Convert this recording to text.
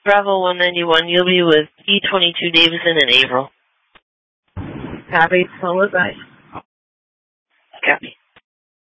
Bravo 191, you'll be with E22 Davison in April. Copy, hold it back.